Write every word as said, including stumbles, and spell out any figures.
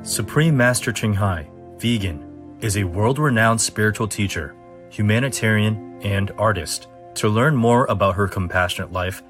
Supreme Master Ching Hai, vegan, is a world-renowned spiritual teacher, humanitarian, and artist. To learn more about her compassionate life,